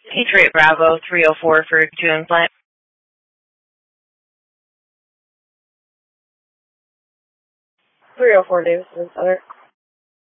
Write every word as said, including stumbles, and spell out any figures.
Detroit Bravo three oh four for June flight. three oh four Davis, Southern.